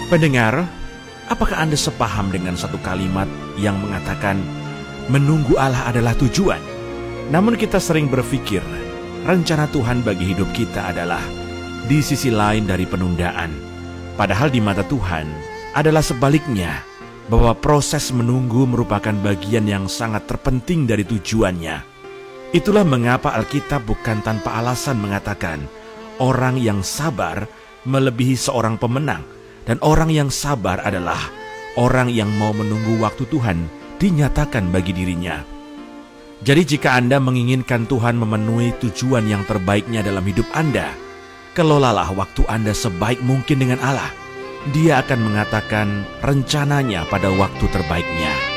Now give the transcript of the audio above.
Pendengar, apakah Anda sepaham dengan satu kalimat yang mengatakan menunggu Allah adalah tujuan? Namun kita sering berpikir rencana Tuhan bagi hidup kita adalah di sisi lain dari penundaan. Padahal di mata Tuhan adalah sebaliknya, bahwa proses menunggu merupakan bagian yang sangat terpenting dari tujuannya. Itulah mengapa Alkitab bukan tanpa alasan mengatakan orang yang sabar melebihi seorang pemenang, dan orang yang sabar adalah orang yang mau menunggu waktu Tuhan dinyatakan bagi dirinya. Jadi jika Anda menginginkan Tuhan memenuhi tujuan yang terbaiknya dalam hidup Anda, kelolalah waktu Anda sebaik mungkin dengan Allah. Dia akan mengatakan rencananya pada waktu terbaiknya.